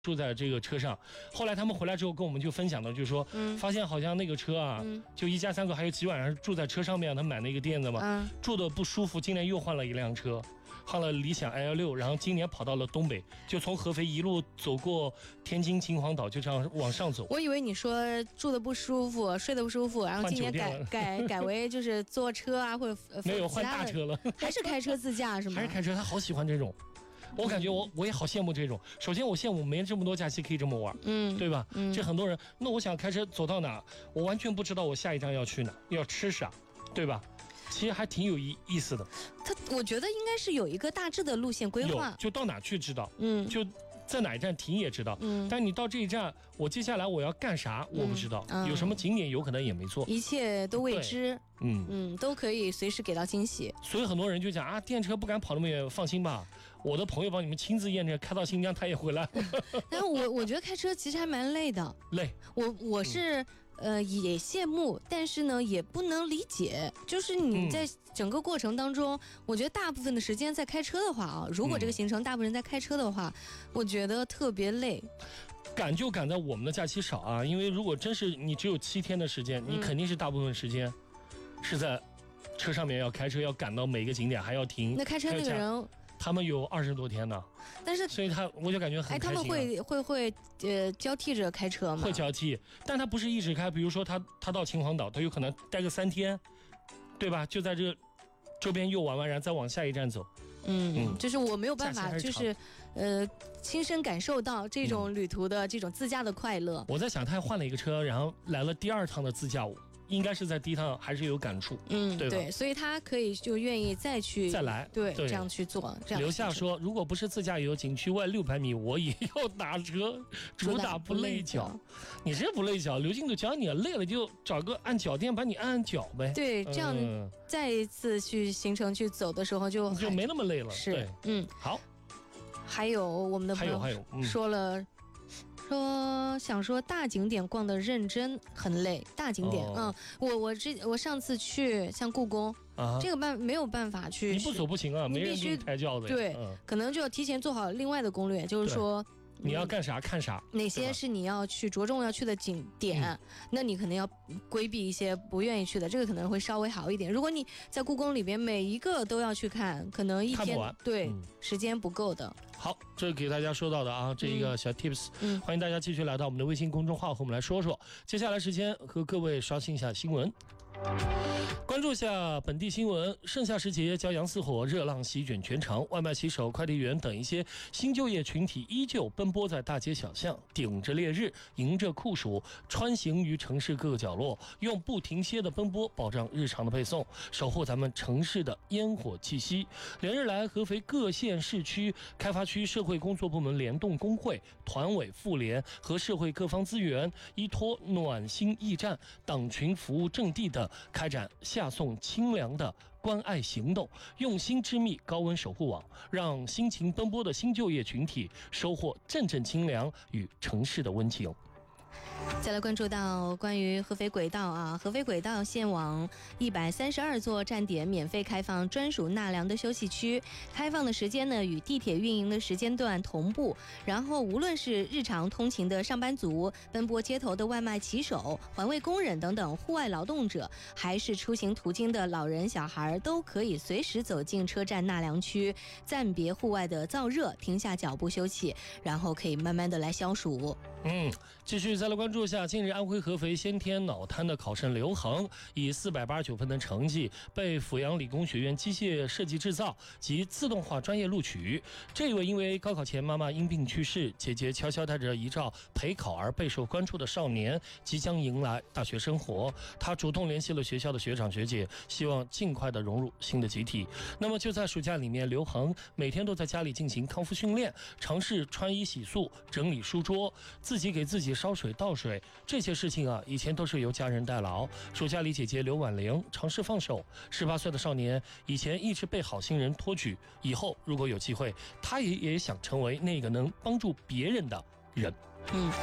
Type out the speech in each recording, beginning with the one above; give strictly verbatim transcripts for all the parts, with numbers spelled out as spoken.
住在这个车上，后来他们回来之后跟我们就分享的，就是说，嗯，发现好像那个车啊，嗯，就一家三口还有几晚上住在车上面，他买那个垫子嘛，嗯，住的不舒服，今年又换了一辆车，换了理想 L 六，然后今年跑到了东北，就从合肥一路走过天津秦皇岛，就这样往上走。 我以为你说住的不舒服，睡得不舒服，然后今年改改改为就是坐车啊，或者没有换大车了， 还是开车自驾是吗？ 还是开车，他好喜欢这种。我感觉我我也好羡慕这种。首先我羡慕没这么多假期可以这么玩，嗯，对吧？嗯，这很多人，那我想开车走到哪，我完全不知道我下一站要去哪，要吃啥，对吧？其实还挺有意意思的。 他我觉得应该是有一个大致的路线规划， 就到哪去知道，嗯，就在哪一站停也知道，嗯，但你到这一站，我接下来我要干啥，我不知道，嗯，有什么景点有可能也没做， 一切都未知，嗯嗯，都可以随时给到惊喜。 所以很多人就讲啊，电车不敢跑那么远，放心吧，我的朋友帮你们亲自验证，开到新疆他也回来。 但我我觉得开车其实还蛮累的， 累。 我我是。嗯呃，也羡慕，但是呢，也不能理解。就是你在整个过程当中，嗯，我觉得大部分的时间在开车的话啊，如果这个行程大部分人在开车的话，嗯，我觉得特别累。 赶就赶在我们的假期少啊，因为如果真是你只有七天的时间，你肯定是大部分时间是在车上面要开车，要赶到每个景点，还要停。 那开车那个人。 他们有二十多天呢， 但是所以他我就感觉很开心，啊。 哎，他们会会会呃交替着开车吗？ 会交替，但他不是一直开。比如说他他到秦皇岛，他有可能待个三天，对吧？就在这周边又玩玩，然后再往下一站走。 嗯嗯，就是我没有办法，就是呃亲身感受到这种旅途的，嗯，这种自驾的快乐。 我在想，他换了一个车，然后来了第二趟的自驾。应该是在第一趟还是有感触，嗯，对吧？ 对，所以他可以就愿意再去再来， 对，对这样去做。这样留下说，如果不是自驾游，景区外六百米我也要打车，主打不累脚。你这不累脚，刘静都教你了，累了就找个按脚垫把你按按脚呗。 对，这样再一次去行程去走的时候就就没那么累了。 是，嗯， 好。 还有我们的朋友还有还有说了。说想说大景点逛得认真很累，大景点，哦，嗯，我我这我上次去像故宫，啊，这个办没有办法去， 你不走不行啊，没人给你抬轿子， 对，嗯，可能就要提前做好另外的攻略，就是说。 你要干啥看啥， 哪些是你要去着重要去的景点，嗯，那你可能要规避一些不愿意去的，这个可能会稍微好一点。如果你在故宫里边每一个都要去看，可能一天对，嗯，时间不够的。 好，这是给大家说到的啊，这一个小 tips，嗯，欢迎大家继续来到我们的微信公众号和我们来说说。接下来时间和各位刷新一下新闻。关注下本地新闻，盛夏时节骄阳似火，热浪席卷全城，外卖骑手、快递员等一些新就业群体依旧奔波在大街小巷，顶着烈日，迎着酷暑，穿行于城市各个角落，用不停歇的奔波保障日常的配送，守护咱们城市的烟火气息。连日来，合肥各县市区开发区社会工作部门联动工会、团委、妇联和社会各方资源，依托暖心驿站、党群服务阵地的开展下送清凉的关爱行动，用心织密高温守护网，让辛勤奔波的新就业群体收获阵阵清凉与城市的温情。 再来关注到关于合肥轨道啊，合肥轨道线网一百三十二座站点免费开放专属纳凉的休息区，开放的时间呢与地铁运营的时间段同步。然后无论是日常通勤的上班族、奔波街头的外卖骑手、环卫工人等等户外劳动者，还是出行途经的老人小孩，都可以随时走进车站纳凉区，暂别户外的燥热，停下脚步休息，然后可以慢慢的来消暑。 嗯，继续再来关注一下，近日安徽合肥先天脑瘫的考生刘恒以四百八十九分的成绩被阜阳理工学院机械设计制造及自动化专业录取。这位因为高考前妈妈因病去世，姐姐悄悄带着遗照陪考而备受关注的少年，即将迎来大学生活。他主动联系了学校的学长学姐，希望尽快的融入新的集体。那么就在暑假里面，刘恒每天都在家里进行康复训练，尝试穿衣洗漱、整理书桌，自己给自己烧水倒水，这些事情啊，以前都是由家人代劳。暑假里，姐姐刘婉玲尝试放手。十八岁的少年以前一直被好心人托举，以后如果有机会，他也也想成为那个能帮助别人的人。 嗯。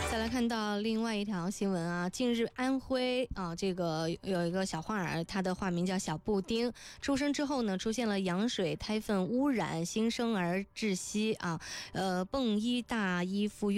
再来看到另外一条新闻啊，近日安徽啊，这个有一个小花儿，它的化名叫小布丁，出生之后呢，出现了羊水胎粪污染，新生儿窒息啊，呃，泵医大医附院。